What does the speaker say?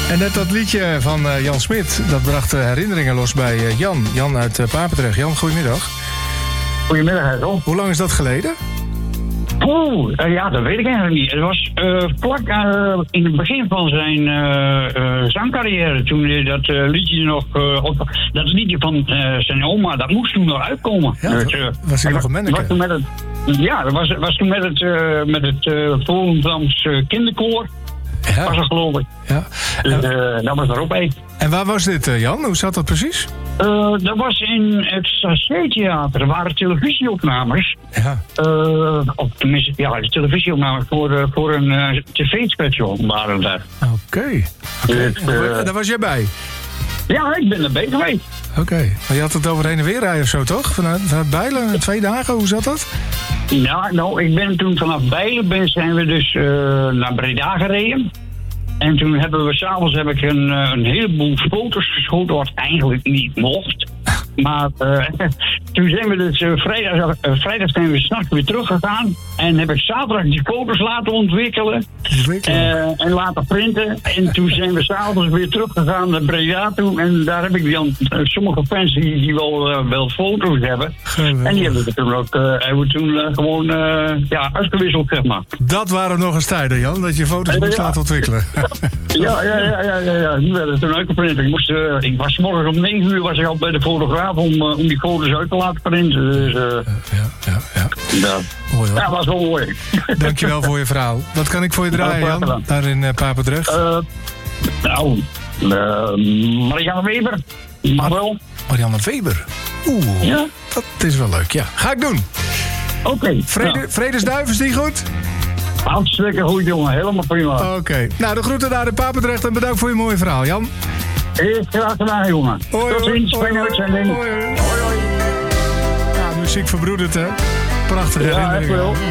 En net dat liedje van Jan Smit, dat bracht herinneringen los bij Jan. Jan uit Papendrecht. Jan, goedemiddag. Goedemiddag, Hettel. Hoe lang is dat geleden? Ja, dat weet ik eigenlijk niet. Het was vlak in het begin van zijn zangcarrière, toen hij dat liedje nog... dat liedje van zijn oma, dat moest toen nog uitkomen. Ja, was hij nog een manneke? Dat was toen met het Volendams kinderkoor. Ja. Was dat, geloof ik. Ja. Dus, dat was er ook bij. En waar was dit, Jan? Hoe zat dat precies? Dat was in het Sachet-theater. Er waren televisieopnames. Ja. Of tenminste, ja, de televisieopnames voor een tv-special waren daar. Oké. Daar was jij bij? Ja, ik ben erbij geweest. Oké. Maar je had het over heen en weer rijden of zo, toch? Vanuit Bijlen, 2 dagen, hoe zat dat? Ja, nou, ik ben toen vanaf Bijlen zijn we dus naar Breda gereden. En toen hebben we s'avonds een heleboel foto's geschoten, wat eigenlijk niet mocht. Maar toen zijn we dus vrijdag zijn we 's nachts weer teruggegaan. En heb ik zaterdag die foto's laten ontwikkelen. En laten printen. En toen zijn we s'avonds weer teruggegaan naar Breda toe. En daar heb ik dan sommige fans die wel foto's hebben. Geweldig. En die hebben we toen ook gewoon uitgewisseld, zeg maar. Dat waren nog eens tijden, Jan, dat je foto's moest laten ontwikkelen. Ja. Die werden toen uitgeprint. Ik was 's morgens om 9 uur was ik al bij de fotograaf om die foto's uit te laten printen. Dus, ja. Mooi, hoor. Ja, dat was wel mooi. Dankjewel voor je verhaal. Wat kan ik voor je draaien, Jan? Daar in Papendrecht. Marianne Weber. Mag wel. Marianne Weber. Oeh, ja? Dat is wel leuk, ja. Ga ik doen. Oké. Vredesduif, is die goed? Hartstikke goed, jongen. Helemaal prima. Oké. Nou, de groeten daar in Papendrecht en bedankt voor je mooie verhaal, Jan. Graag gedaan, jongen. Tot ziens. Fijne uitzending. Hoi. Ja, muziek verbroedert, hè? Prachtige herinneringen.